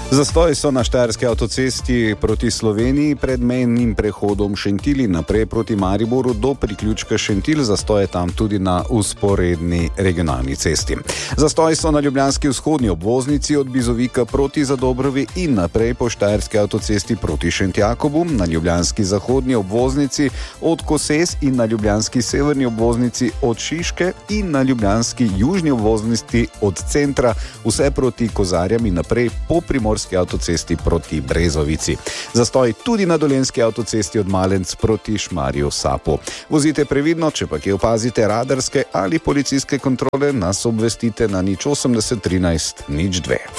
Zastoji so na štajerski avtocesti proti Sloveniji pred mejnim prehodom Šentilj in naprej proti Mariboru do priključka Šentilj, zastoje tam tudi na usporedni regionalni cesti. Zastoji so na ljubljanski vzhodni obvoznici od Bizovika proti Zadobrovi in naprej po štajerski avtocesti proti Šentjakobu, na ljubljanski zahodni obvoznici od Koses in na ljubljanski severni obvoznici od Šiške in na ljubljanski južni obvoznici od centra, vse proti Kozarjam in naprej po primorski avtocesti proti Brezovici. Zastoj tudi na dolenjski avtocesti od Malenc proti Šmarju Sapu. Vozite previdno, če pa kje opazite radarske ali policijske kontrole, nas obvestite na 080 13 02.